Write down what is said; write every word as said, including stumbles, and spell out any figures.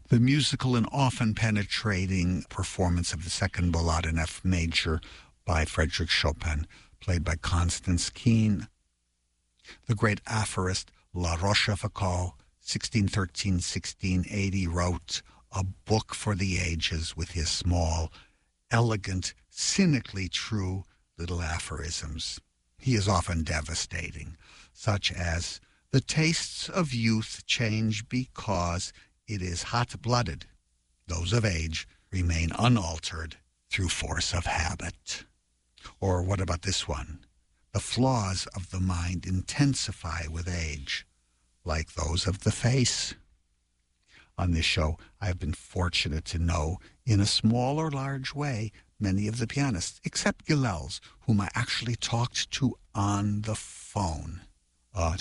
The musical and often penetrating performance of the second Ballade in F major by Frédéric Chopin, played by Constance Keene. The great aphorist La Rochefoucauld, sixteen thirteen to sixteen eighty, wrote a book for the ages with his small, elegant, cynically true little aphorisms. He is often devastating, such as, "The tastes of youth change because it is hot-blooded. Those of age remain unaltered through force of habit." Or what about this one? "The flaws of the mind intensify with age, like those of the face." On this show, I have been fortunate to know, in a small or large way, many of the pianists, except Gilels, whom I actually talked to on the phone. Uh,